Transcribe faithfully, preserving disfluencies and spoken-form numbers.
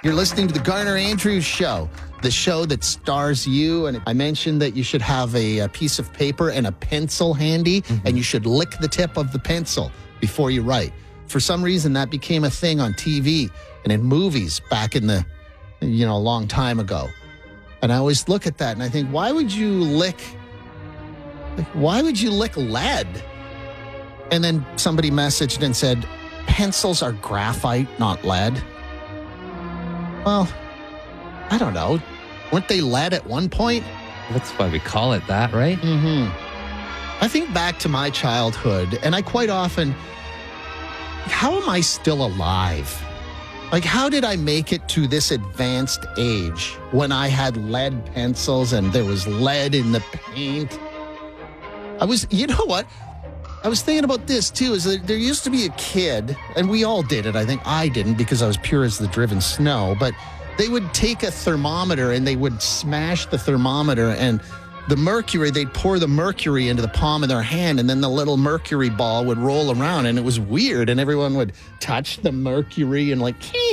You're listening to the Garner Andrews Show, the show that stars you. And I mentioned that you should have a, a piece of paper and a pencil handy, mm-hmm. and you should lick the tip of the pencil before you write. For some reason, that became a thing on T V and in movies back in the, you know, a long time ago. And I always look at that and I think, why would you lick, like, why would you lick lead? And then somebody messaged and said, pencils are graphite, not lead. Well, I don't know. Weren't they lead at one point? That's why we call it that, right? Mm-hmm. I think back to my childhood, and I quite often, how am I still alive? Like, how did I make it to this advanced age when I had lead pencils and there was lead in the paint? I was, you know what? I was thinking about this, too, is that there used to be a kid, and we all did it. I think I didn't because I was pure as the driven snow, but they would take a thermometer and they would smash the thermometer, and the mercury, they'd pour the mercury into the palm of their hand, and then the little mercury ball would roll around, and it was weird, and everyone would touch the mercury and like,